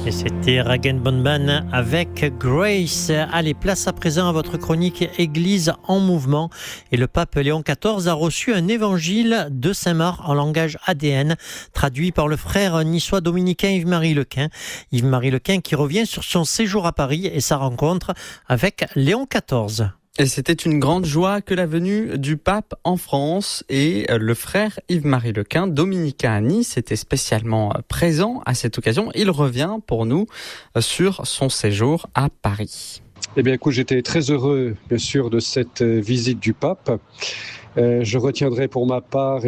Et c'était Rag & Bone Man avec Grace. Allez, place à présent à votre chronique Église en mouvement. Et le pape Léon XIV a reçu un évangile de Saint-Marc en langage ADN, traduit par le frère niçois dominicain Yves-Marie Lequin. Yves-Marie Lequin qui revient sur son séjour à Paris et sa rencontre avec Léon XIV. Et c'était une grande joie que la venue du pape en France, et le frère Yves-Marie Lequin, dominicain à Nice, était spécialement présent à cette occasion. Il revient pour nous sur son séjour à Paris. Eh bien, écoute, j'étais très heureux, bien sûr, de cette visite du pape. Je retiendrai pour ma part,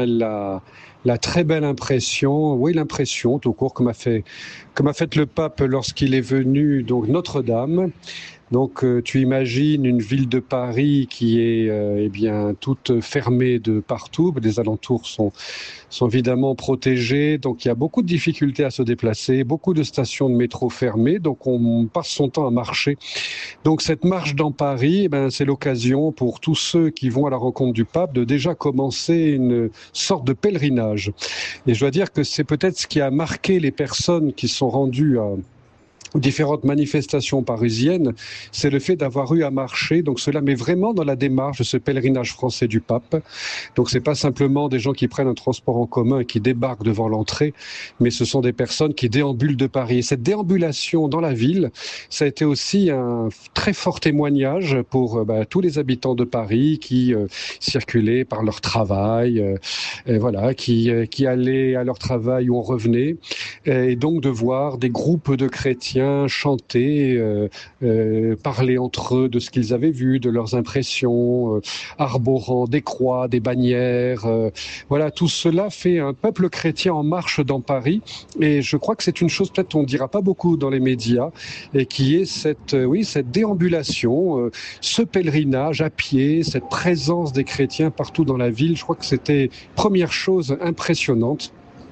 la très belle l'impression tout court que m'a faite le pape lorsqu'il est venu, donc Notre-Dame. Donc tu imagines une ville de Paris qui est toute fermée de partout. Les alentours sont évidemment protégés, donc il y a beaucoup de difficultés à se déplacer, beaucoup de stations de métro fermées, donc on passe son temps à marcher. Donc cette marche dans Paris, c'est l'occasion pour tous ceux qui vont à la rencontre du pape de déjà commencer une sorte de pèlerinage. Et je dois dire que c'est peut-être ce qui a marqué les personnes qui sont rendues aux différentes manifestations parisiennes, c'est le fait d'avoir eu à marcher. Donc cela met vraiment dans la démarche de ce pèlerinage français du pape. Donc c'est pas simplement des gens qui prennent un transport en commun et qui débarquent devant l'entrée, mais ce sont des personnes qui déambulent de Paris. Et cette déambulation dans la ville, ça a été aussi un très fort témoignage pour tous les habitants de Paris qui circulaient par leur travail, qui allaient à leur travail ou en revenaient, et donc de voir des groupes de chrétiens chanter, parler entre eux de ce qu'ils avaient vu, de leurs impressions, arborant des croix, des bannières. Tout cela fait un peuple chrétien en marche dans Paris. Et je crois que c'est une chose, peut-être on ne dira pas beaucoup dans les médias, et qui est cette déambulation, ce pèlerinage à pied, cette présence des chrétiens partout dans la ville. Je crois que c'était première chose impressionnante.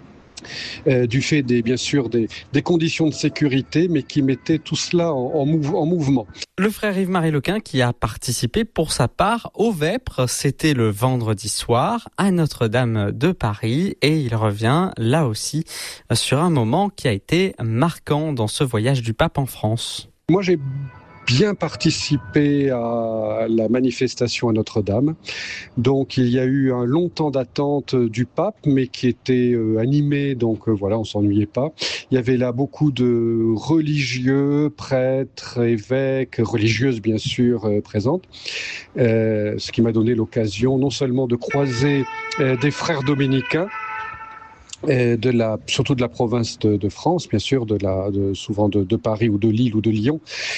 Du fait bien sûr des conditions de sécurité, mais qui mettaient tout cela en mouvement. Le frère Yves-Marie Lequin qui a participé pour sa part au Vêpres, c'était le vendredi soir à Notre-Dame de Paris, et il revient là aussi sur un moment qui a été marquant dans ce voyage du pape en France. Moi j'ai bien participé à la manifestation à Notre-Dame. Donc il y a eu un long temps d'attente du pape, mais qui était animé, donc on s'ennuyait pas. Il y avait là beaucoup de religieux, prêtres, évêques, religieuses bien sûr présentes, ce qui m'a donné l'occasion non seulement de croiser des frères dominicains, surtout de la province de France, bien sûr, souvent de Paris ou de Lille ou de Lyon,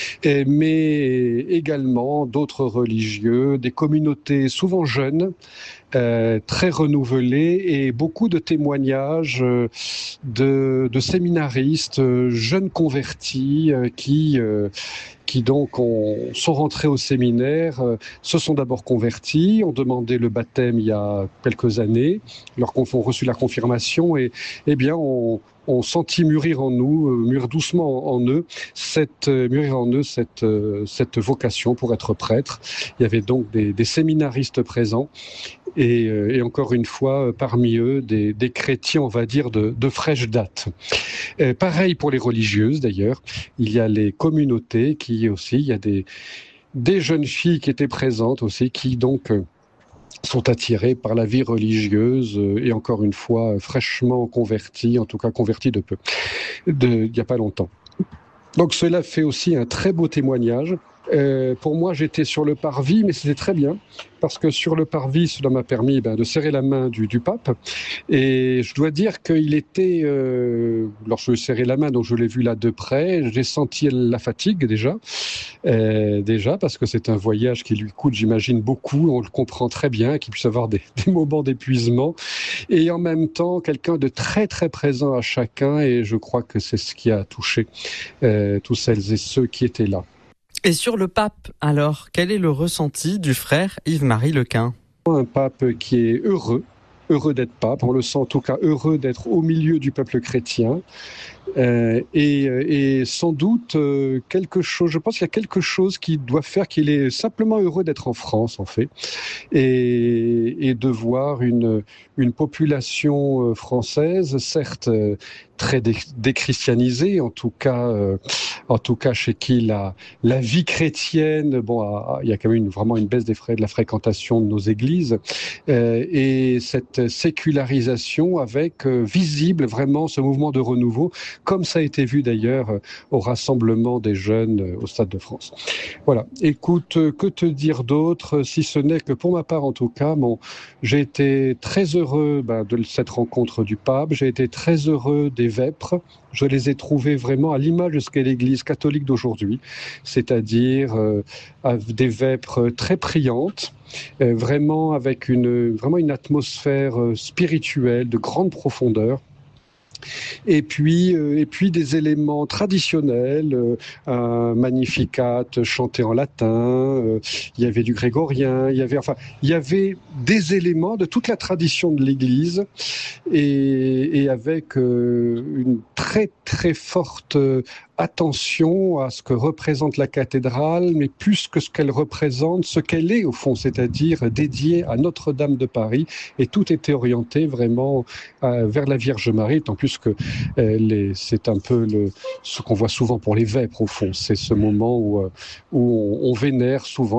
mais également d'autres religieux, des communautés souvent jeunes, très renouvelées, et beaucoup de témoignages de séminaristes, jeunes convertis, qui donc sont rentrés au séminaire, se sont d'abord convertis, ont demandé le baptême il y a quelques années, ont reçu la confirmation, et on sentit mûrir doucement en eux cette vocation pour être prêtre. Il y avait donc des séminaristes présents, et encore une fois, parmi eux, des chrétiens, on va dire, de fraîche date. Pareil pour les religieuses, d'ailleurs. Il y a les communautés il y a des jeunes filles qui étaient présentes aussi, qui donc sont attirées par la vie religieuse, et encore une fois, fraîchement converties, en tout cas converties il n'y a pas longtemps. Donc cela fait aussi un très beau témoignage. Pour moi, j'étais sur le parvis, mais c'était très bien, parce que sur le parvis, cela m'a permis de serrer la main du pape. Et je dois dire qu'il était, lorsque je serrais la main, donc je l'ai vu là de près, j'ai senti la fatigue déjà, parce que c'est un voyage qui lui coûte, j'imagine, beaucoup, on le comprend très bien, qu'il puisse avoir des moments d'épuisement, et en même temps, quelqu'un de très très présent à chacun, et je crois que c'est ce qui a touché tous celles et ceux qui étaient là. Et sur le pape, alors, quel est le ressenti du frère Yves-Marie Lequin ? Un pape qui est heureux, heureux d'être pape, on le sent en tout cas heureux d'être au milieu du peuple chrétien. Et sans doute quelque chose, je pense qu'il y a quelque chose qui doit faire qu'il est simplement heureux d'être en France, en fait, et de voir une population française, certes très déchristianisée, en tout cas chez qui la vie chrétienne, il y a quand même vraiment une baisse de la fréquentation de nos églises, et cette sécularisation avec visible vraiment ce mouvement de renouveau, comme ça a été vu d'ailleurs au rassemblement des jeunes au Stade de France. Voilà, écoute, que te dire d'autre, si ce n'est que pour ma part en tout cas, j'ai été très heureux de cette rencontre du pape, j'ai été très heureux des vêpres, je les ai trouvés vraiment à l'image de ce qu'est l'Église catholique d'aujourd'hui, c'est-à-dire des vêpres très priantes, vraiment avec vraiment une atmosphère spirituelle de grande profondeur. Et puis des éléments traditionnels, un Magnificat chanté en latin, il y avait du grégorien, il y avait des éléments de toute la tradition de l'Église, et avec une très très forte attention à ce que représente la cathédrale, mais plus que ce qu'elle représente, ce qu'elle est au fond, c'est-à-dire dédiée à Notre-Dame de Paris, et tout était orienté vraiment vers la Vierge Marie, tant plus que c'est un peu ce qu'on voit souvent pour les vêpres au fond, c'est ce moment où on vénère souvent,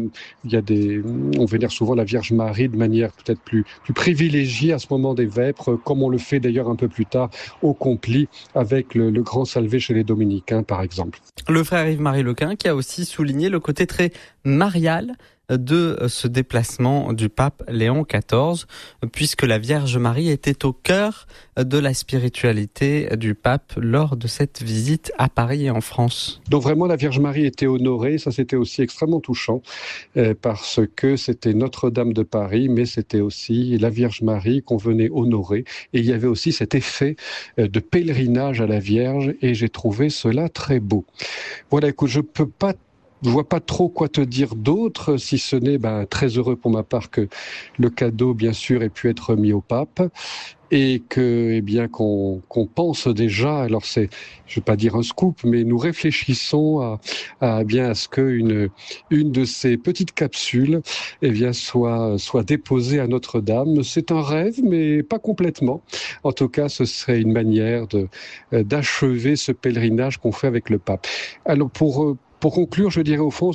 on vénère souvent la Vierge Marie de manière peut-être plus privilégiée à ce moment des vêpres, comme on le fait d'ailleurs un peu plus tard au Compli avec le grand salvé chez les dominicains par exemple. Le frère Yves-Marie Lequin qui a aussi souligné le côté très marial de ce déplacement du pape Léon XIV, puisque la Vierge Marie était au cœur de la spiritualité du pape lors de cette visite à Paris et en France. Donc vraiment la Vierge Marie était honorée, ça c'était aussi extrêmement touchant, parce que c'était Notre-Dame de Paris, mais c'était aussi la Vierge Marie qu'on venait honorer, et il y avait aussi cet effet de pèlerinage à la Vierge, et j'ai trouvé cela très beau. Voilà, écoute, je vois pas trop quoi te dire d'autre, si ce n'est très heureux pour ma part que le cadeau, bien sûr, ait pu être mis au pape, et que, qu'on pense déjà, alors je vais pas dire un scoop, mais nous réfléchissons à ce que une de ces petites capsules, soit déposée à Notre-Dame. C'est un rêve, mais pas complètement. En tout cas, ce serait une manière d'achever ce pèlerinage qu'on fait avec le pape. Alors, pour conclure, je dirais au fond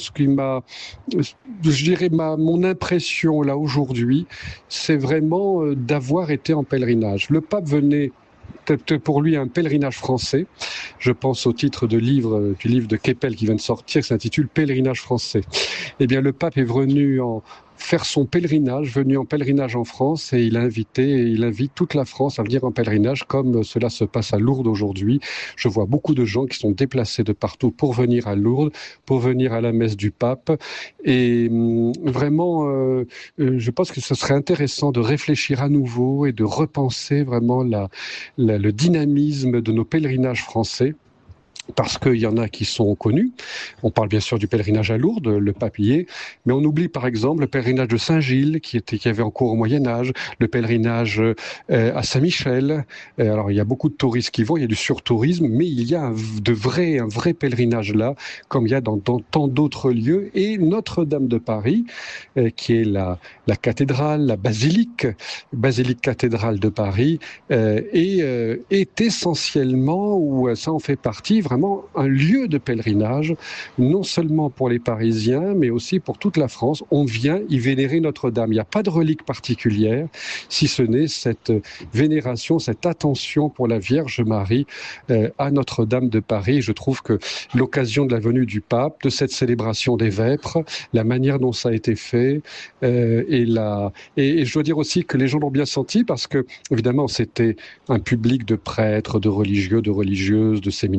mon impression là aujourd'hui, c'est vraiment d'avoir été en pèlerinage. Le pape venait peut-être pour lui un pèlerinage français. Je pense au titre du livre de Keppel qui vient de sortir, qui s'intitule Pèlerinage français. Le pape est venu faire son pèlerinage, venu en pèlerinage en France, et il invite toute la France à venir en pèlerinage, comme cela se passe à Lourdes aujourd'hui. Je vois beaucoup de gens qui sont déplacés de partout pour venir à Lourdes, pour venir à la messe du pape, et vraiment, je pense que ce serait intéressant de réfléchir à nouveau et de repenser vraiment le dynamisme de nos pèlerinages français. Parce qu'il y en a qui sont connus. On parle bien sûr du pèlerinage à Lourdes, le pape y est, mais on oublie par exemple le pèlerinage de Saint-Gilles qui avait en cours au Moyen-Âge, le pèlerinage à Saint-Michel. Alors il y a beaucoup de touristes qui vont, il y a du surtourisme, mais il y a un vrai pèlerinage là, comme il y a dans tant d'autres lieux. Et Notre-Dame de Paris, qui est la cathédrale, la basilique cathédrale de Paris, est essentiellement, ou ça en fait partie, vraiment un lieu de pèlerinage, non seulement pour les Parisiens, mais aussi pour toute la France. On vient y vénérer Notre-Dame. Il n'y a pas de relique particulière, si ce n'est cette vénération, cette attention pour la Vierge Marie à Notre-Dame de Paris. Je trouve que l'occasion de la venue du pape, de cette célébration des vêpres, la manière dont ça a été fait, et je dois dire aussi que les gens l'ont bien senti, parce que, évidemment, c'était un public de prêtres, de religieux, de religieuses, de séminaristes,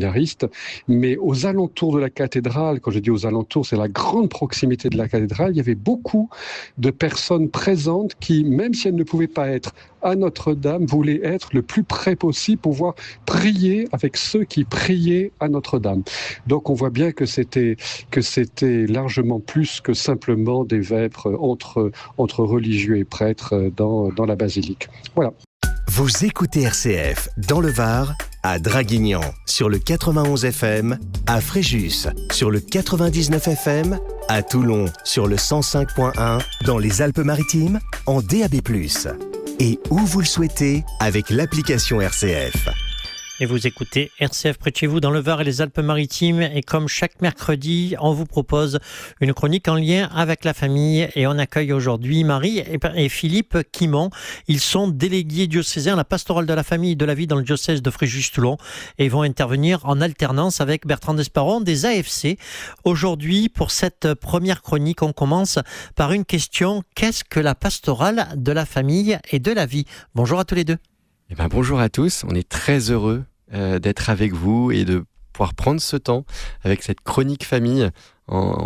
mais aux alentours de la cathédrale, quand je dis aux alentours, c'est la grande proximité de la cathédrale, il y avait beaucoup de personnes présentes qui, même si elles ne pouvaient pas être à Notre-Dame, voulaient être le plus près possible pour pouvoir prier avec ceux qui priaient à Notre-Dame. Donc on voit bien que c'était largement plus que simplement des vêpres entre religieux et prêtres dans la basilique. Voilà. Vous écoutez RCF dans le Var, à Draguignan sur le 91 FM, à Fréjus sur le 99 FM, à Toulon sur le 105.1, dans les Alpes-Maritimes en DAB+. Et où vous le souhaitez avec l'application RCF. Et vous écoutez RCF près de chez vous dans le Var et les Alpes-Maritimes. Et comme chaque mercredi, on vous propose une chronique en lien avec la famille. Et on accueille aujourd'hui Marie et Philippe Quimont. Ils sont délégués diocésains à la pastorale de la famille et de la vie dans le diocèse de Fréjus-Toulon. Et ils vont intervenir en alternance avec Bertrand Desparron des AFC. Aujourd'hui, pour cette première chronique, on commence par une question. Qu'est-ce que la pastorale de la famille et de la vie ? Bonjour à tous les deux. Bonjour à tous, on est très heureux d'être avec vous et de pouvoir prendre ce temps avec cette chronique famille en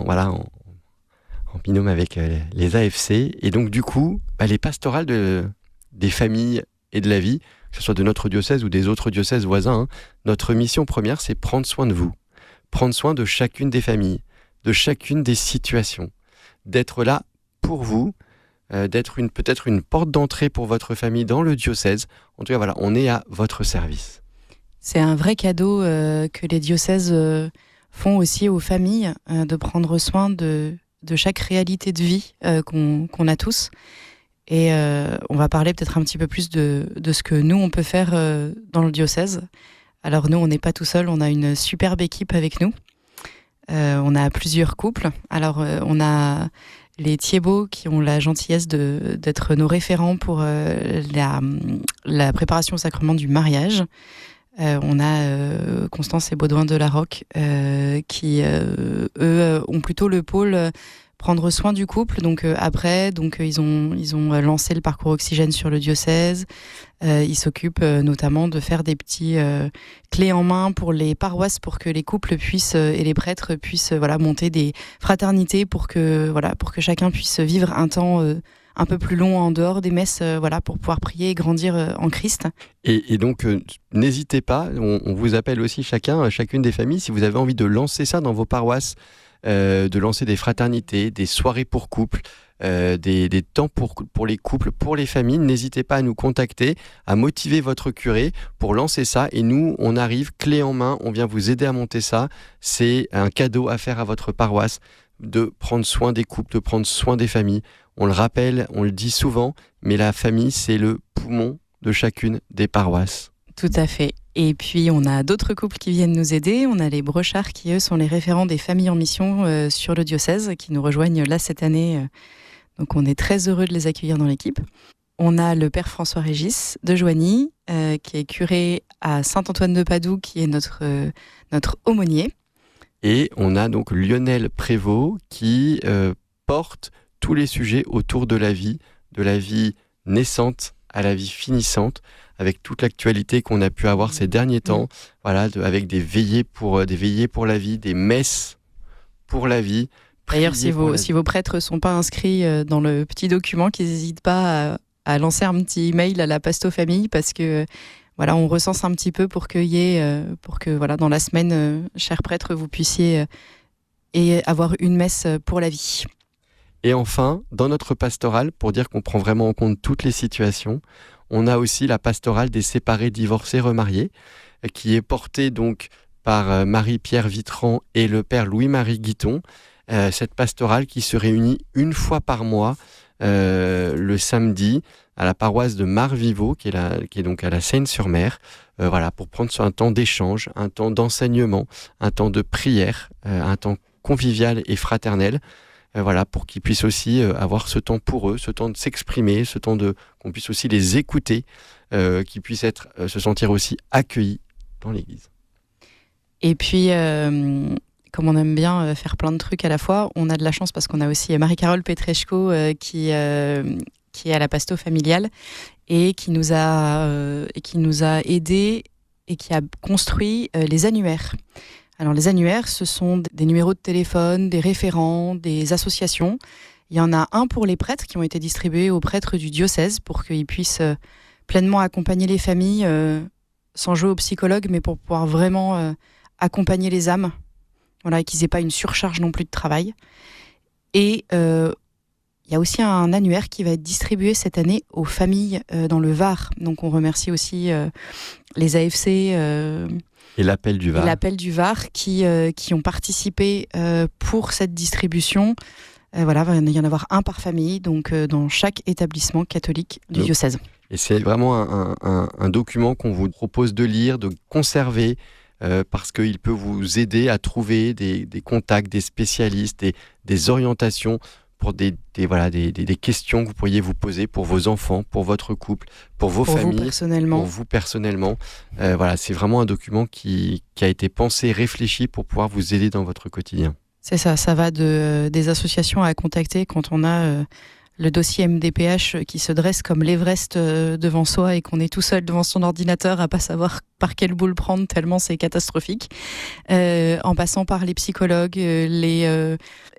binôme avec les AFC. Et donc du coup, les pastorales des familles et de la vie, que ce soit de notre diocèse ou des autres diocèses voisins, notre mission première, c'est prendre soin de vous, prendre soin de chacune des familles, de chacune des situations, d'être là pour vous, d'être peut-être une porte d'entrée pour votre famille dans le diocèse. En tout cas, voilà, on est à votre service. C'est un vrai cadeau que les diocèses font aussi aux familles, de prendre soin de chaque réalité de vie qu'on a tous. Et on va parler peut-être un petit peu plus de ce que nous, on peut faire dans le diocèse. Alors nous, on n'est pas tout seul, on a une superbe équipe avec nous. On a plusieurs couples. Alors on a les Thiebaud qui ont la gentillesse d'être nos référents pour la préparation au sacrement du mariage. On a Constance et Baudouin de la Roque qui, eux, ont plutôt le pôle prendre soin du couple. Donc ils ont lancé le parcours Oxygène sur le diocèse. Ils s'occupent notamment de faire des petits clés en main pour les paroisses, pour que les couples puissent et les prêtres puissent monter des fraternités pour que chacun puisse vivre un temps un peu plus long en dehors des messes, pour pouvoir prier et grandir en Christ. Et donc, n'hésitez pas, on vous appelle aussi chacune des familles, si vous avez envie de lancer ça dans vos paroisses, de lancer des fraternités, des soirées pour couples, des temps pour les couples, pour les familles, n'hésitez pas à nous contacter, à motiver votre curé pour lancer ça. Et nous, on arrive clé en main, on vient vous aider à monter ça. C'est un cadeau à faire à votre paroisse, de prendre soin des couples, de prendre soin des familles. On le rappelle, on le dit souvent, mais la famille, c'est le poumon de chacune des paroisses. Tout à fait. Et puis, on a d'autres couples qui viennent nous aider. On a les Brochards qui, eux, sont les référents des familles en mission sur le diocèse, qui nous rejoignent là cette année. Donc, on est très heureux de les accueillir dans l'équipe. On a le père François-Régis de Joigny, qui est curé à Saint-Antoine-de-Padoue, qui est notre aumônier. Et on a donc Lionel Prévost qui porte tous les sujets autour de la vie naissante à la vie finissante, avec toute l'actualité qu'on a pu avoir ces derniers temps, avec des veillées pour la vie, des messes pour la vie. D'ailleurs, si vos prêtres ne sont pas inscrits dans le petit document, qu'ils n'hésitent pas à lancer un petit mail à la Pasto-Famille, parce que on recense un petit peu pour que dans la semaine, chers prêtres, vous puissiez avoir une messe pour la vie. Et enfin, dans notre pastorale, pour dire qu'on prend vraiment en compte toutes les situations, on a aussi la pastorale des séparés, divorcés, remariés, qui est portée donc par Marie-Pierre Vitran et le père Louis-Marie Guiton. Cette pastorale qui se réunit une fois par mois, le samedi, à la paroisse de Marviveau, qui est donc à la Seine-sur-Mer, pour prendre un temps d'échange, un temps d'enseignement, un temps de prière, un temps convivial et fraternel. Pour qu'ils puissent aussi avoir ce temps pour eux, ce temps de s'exprimer, ce temps qu'on puisse aussi les écouter, qu'ils puissent se sentir aussi accueillis dans l'Église. Et puis, comme on aime bien faire plein de trucs à la fois, on a de la chance parce qu'on a aussi Marie-Carole Petresco qui est à la Pasto familiale et qui nous a aidés et qui a construit les annuaires. Alors les annuaires, ce sont des numéros de téléphone, des référents, des associations. Il y en a un pour les prêtres qui ont été distribués aux prêtres du diocèse pour qu'ils puissent pleinement accompagner les familles, sans jouer au psychologue, mais pour pouvoir vraiment accompagner les âmes, voilà, et qu'ils n'aient pas une surcharge non plus de travail. Et il y a aussi un annuaire qui va être distribué cette année aux familles dans le Var. Donc on remercie aussi les AFC et l'Appel du Var qui ont participé pour cette distribution. Voilà, il va y en avoir un par famille, donc dans chaque établissement catholique du diocèse. Et c'est vraiment un document qu'on vous propose de lire, de conserver, parce qu'il peut vous aider à trouver des contacts, des spécialistes, des orientations pour des questions que vous pourriez vous poser pour vos enfants, pour votre couple, pour vos familles, pour vous personnellement. Voilà, c'est vraiment un document qui a été pensé, réfléchi pour pouvoir vous aider dans votre quotidien. C'est ça, ça va des associations à contacter quand on a le dossier MDPH qui se dresse comme l'Everest devant soi et qu'on est tout seul devant son ordinateur à pas savoir par quelle boule prendre tellement c'est catastrophique. En passant par les psychologues, les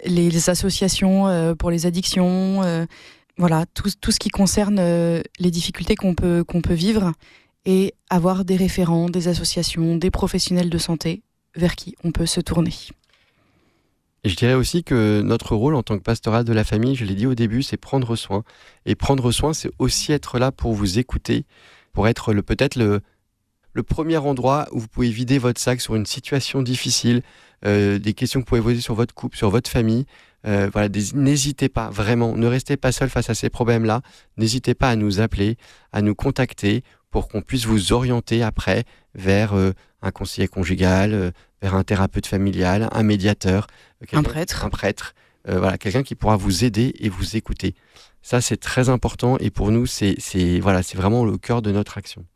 associations pour les addictions, voilà, tout ce qui concerne les difficultés qu'on peut vivre et avoir des référents, des associations, des professionnels de santé vers qui on peut se tourner. Et je dirais aussi que notre rôle en tant que pastoral de la famille, je l'ai dit au début, c'est prendre soin. Et prendre soin, c'est aussi être là pour vous écouter, pour être peut-être le premier endroit où vous pouvez vider votre sac sur une situation difficile, des questions que vous pouvez poser sur votre couple, sur votre famille. Voilà, n'hésitez pas, vraiment, ne restez pas seul face à ces problèmes-là. N'hésitez pas à nous appeler, à nous contacter pour qu'on puisse vous orienter après vers un conseiller conjugal, vers un thérapeute familial, un médiateur, un prêtre. Voilà, quelqu'un qui pourra vous aider et vous écouter. Ça, c'est très important et pour nous, c'est vraiment le cœur de notre action.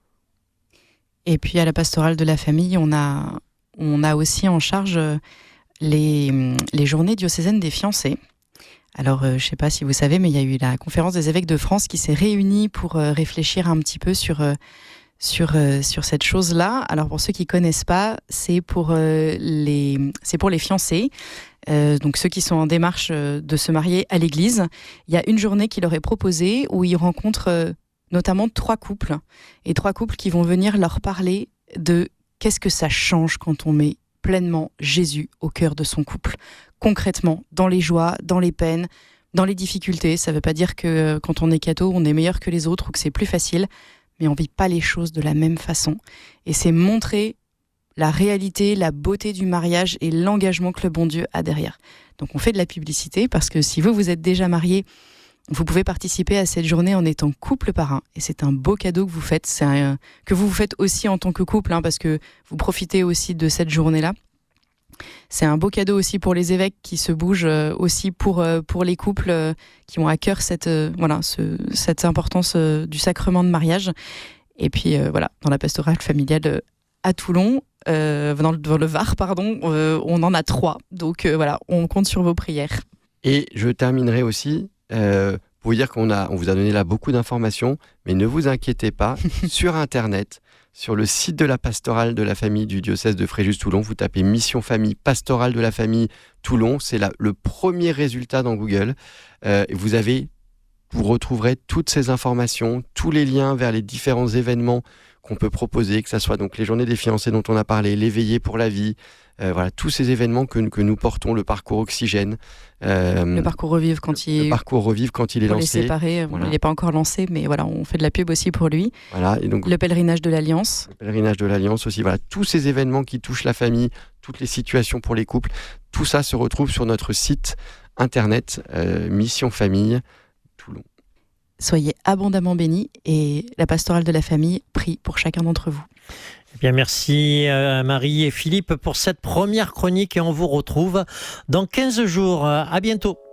Et puis à la pastorale de la famille, on a aussi en charge les journées diocésaines des fiancés. Alors, je ne sais pas si vous savez, mais il y a eu la conférence des évêques de France qui s'est réunie pour réfléchir un petit peu sur cette chose-là. Alors, pour ceux qui ne connaissent pas, c'est pour les fiancés, donc ceux qui sont en démarche de se marier à l'église. Il y a une journée qui leur est proposée où ils rencontrent notamment 3 couples, et 3 couples qui vont venir leur parler de qu'est-ce que ça change quand on met pleinement Jésus au cœur de son couple. Concrètement, dans les joies, dans les peines, dans les difficultés. Ça ne veut pas dire que quand on est catho, on est meilleur que les autres ou que c'est plus facile, mais on ne vit pas les choses de la même façon. Et c'est montrer la réalité, la beauté du mariage et l'engagement que le bon Dieu a derrière. Donc on fait de la publicité parce que si vous êtes déjà marié, vous pouvez participer à cette journée en étant couple parrain. Et c'est un beau cadeau que vous faites, que vous faites aussi en tant que couple, parce que vous profitez aussi de cette journée-là. C'est un beau cadeau aussi pour les évêques qui se bougent aussi pour les couples qui ont à cœur cette importance du sacrement de mariage. Et puis dans la pastorale familiale à Toulon, dans le Var, on en a 3. Donc on compte sur vos prières. Et je terminerai aussi pour vous dire qu'on vous a donné là beaucoup d'informations, mais ne vous inquiétez pas, sur Internet, sur le site de la pastorale de la famille du diocèse de Fréjus-Toulon, vous tapez Mission Famille, pastorale de la famille Toulon, c'est le premier résultat dans Google. Vous retrouverez toutes ces informations, tous les liens vers les différents événements qu'on peut proposer, que ce soit donc les journées des fiancés dont on a parlé, les veillées pour la vie, tous ces événements que nous portons, le parcours Oxygène. Le parcours Revive quand il est lancé. Les séparer, il n'est pas encore lancé, mais on fait de la pub aussi pour lui. Voilà, et donc, le pèlerinage de l'Alliance. Le pèlerinage de l'Alliance aussi, tous ces événements qui touchent la famille, toutes les situations pour les couples, tout ça se retrouve sur notre site internet Mission Famille Toulon. Soyez abondamment bénis et la pastorale de la famille prie pour chacun d'entre vous. Eh bien, merci Marie et Philippe pour cette première chronique et on vous retrouve dans 15 jours. À bientôt.